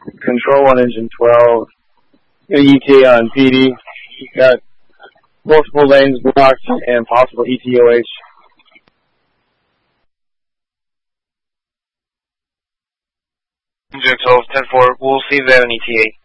Control 1, engine 12. ETA on PD. You've got multiple lanes blocked and possible ETOH. Engine 12, 10-4, we'll see that on ETA.